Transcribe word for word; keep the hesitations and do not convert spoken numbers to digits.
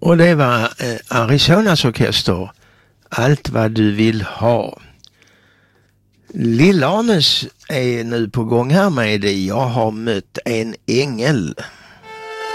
Och det var eh, Arizonas orkester. Allt vad du vill ha. Lill-Arnes är nu på gång här med Jag har mött en ängel.